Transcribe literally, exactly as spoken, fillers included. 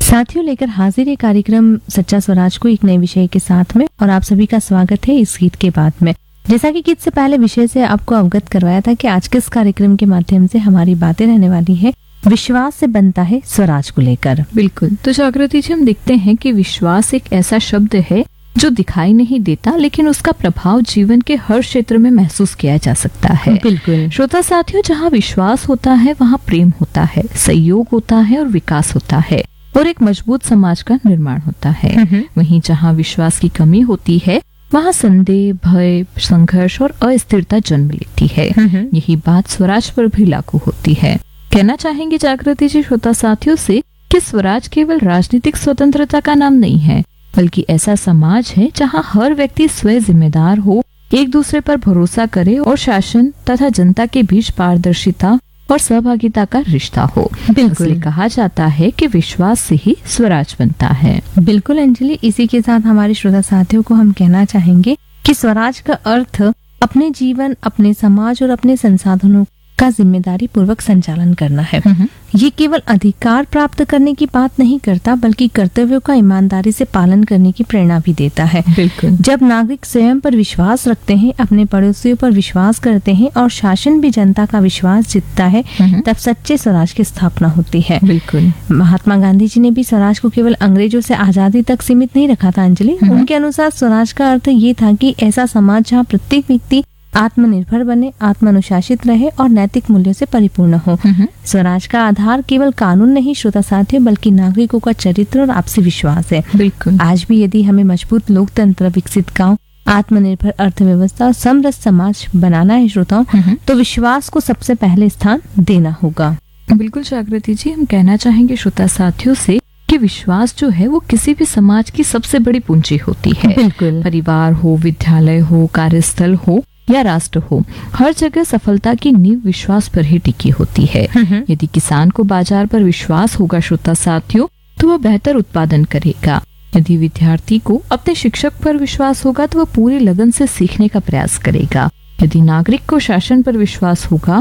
साथियों, लेकर हाजिर है कार्यक्रम सच्चा स्वराज को एक नए विषय के साथ में, और आप सभी का स्वागत है इस गीत के बाद में। जैसा कि गीत से पहले विषय से आपको अवगत करवाया था कि आज के इस कार्यक्रम के माध्यम से हमारी बातें रहने वाली है विश्वास से बनता है स्वराज को लेकर। बिल्कुल। तो जागृति जी, हम देखते हैं कि विश्वास एक ऐसा शब्द है जो दिखाई नहीं देता, लेकिन उसका प्रभाव जीवन के हर क्षेत्र में महसूस किया जा सकता है। बिल्कुल श्रोता साथियों, जहाँ विश्वास होता है वहाँ प्रेम होता है, सहयोग होता है और विकास होता है, और एक मजबूत समाज का निर्माण होता है। वहीं जहाँ विश्वास की कमी होती है वहाँ संदेह, भय, संघर्ष और अस्थिरता जन्म लेती है। यही बात स्वराज पर भी लागू होती है। कहना चाहेंगे जागृति जी श्रोता साथियों से कि स्वराज केवल राजनीतिक स्वतंत्रता का नाम नहीं है, बल्कि ऐसा समाज है जहाँ हर व्यक्ति स्वयं जिम्मेदार हो, एक दूसरे पर भरोसा करे और शासन तथा जनता के बीच पारदर्शिता और सहभागिता का रिश्ता हो। इसलिए कहा जाता है कि विश्वास से ही स्वराज बनता है। बिल्कुल अंजलि, इसी के साथ हमारे श्रोता साथियों को हम कहना चाहेंगे कि स्वराज का अर्थ अपने जीवन, अपने समाज और अपने संसाधनों का जिम्मेदारी पूर्वक संचालन करना है। ये केवल अधिकार प्राप्त करने की बात नहीं करता, बल्कि कर्तव्यों का ईमानदारी से पालन करने की प्रेरणा भी देता है। बिल्कुल। जब नागरिक स्वयं पर विश्वास रखते हैं, अपने पड़ोसियों पर विश्वास करते हैं और शासन भी जनता का विश्वास जीतता है, तब सच्चे स्वराज की स्थापना होती है। बिल्कुल। महात्मा गांधी जी ने भी स्वराज को केवल अंग्रेजों से आजादी तक सीमित नहीं रखा था अंजलि। उनके अनुसार स्वराज का अर्थ ये था कि ऐसा समाज जहाँ प्रत्येक व्यक्ति आत्मनिर्भर बने, आत्मानुशासित रहे और नैतिक मूल्यों से परिपूर्ण हो। स्वराज का आधार केवल कानून नहीं श्रोता साथियों, बल्कि नागरिकों का चरित्र और आपसी विश्वास है। बिल्कुल। आज भी यदि हमें मजबूत लोकतंत्र, विकसित गांव, आत्मनिर्भर अर्थव्यवस्था और समृद्ध समाज बनाना है श्रोताओं, तो विश्वास को सबसे पहले स्थान देना होगा। बिल्कुल जागृति जी, हम कहना चाहेंगे श्रोता साथियों से कि विश्वास जो है वो किसी भी समाज की सबसे बड़ी पूंजी होती है। बिल्कुल। परिवार हो, विद्यालय हो, कार्यस्थल हो या राष्ट्र हो, हर जगह सफलता की नींव विश्वास पर ही टिकी होती है। यदि किसान को बाजार पर विश्वास होगा श्रोता साथियों, तो वह बेहतर उत्पादन करेगा। यदि विद्यार्थी को अपने शिक्षक पर विश्वास होगा तो वह पूरी लगन से सीखने का प्रयास करेगा। यदि नागरिक को शासन पर विश्वास होगा